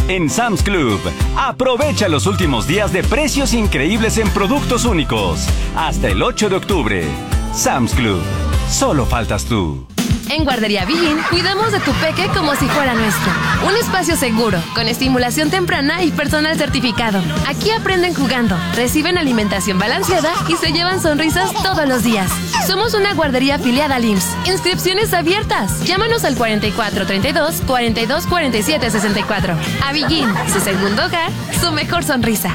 En Sam's Club, aprovecha los últimos días de precios increíbles en productos únicos. Hasta el 8 de octubre. Sam's Club. Solo faltas tú. En Guardería Vigin cuidamos de tu peque como si fuera nuestro. Un espacio seguro, con estimulación temprana y personal certificado. Aquí aprenden jugando, reciben alimentación balanceada y se llevan sonrisas todos los días. Somos una guardería afiliada al IMSS. Inscripciones abiertas. Llámanos al 4432 4247 64. A Vigin, su segundo hogar, su mejor sonrisa.